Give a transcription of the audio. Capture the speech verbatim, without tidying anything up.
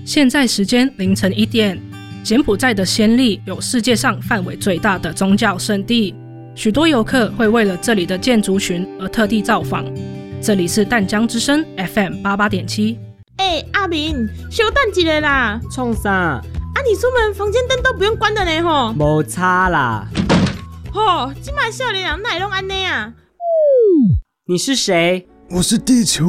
现在时间凌晨一点，柬埔寨的暹粒有世界上范围最大的宗教圣地，许多游客会为了这里的建筑群而特地造访。这里是淡江之声 F M 八八点七。 哎、欸，阿明，稍等一下啦！ 创啥？啊， 你出门房间灯都不用关的呢吼。 没差啦。 吼，这摆少年人哪会拢安尼啊？ 你是谁？ 我是地球